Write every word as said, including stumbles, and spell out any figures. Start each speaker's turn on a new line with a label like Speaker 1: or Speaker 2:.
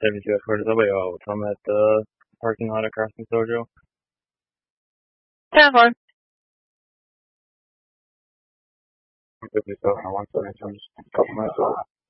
Speaker 1: seventy-two F W. I'm at the parking lot at Crossing Sojo.
Speaker 2: Yeah, fine.
Speaker 1: I'm fifty-seven. I want to I'm just a couple minutes away.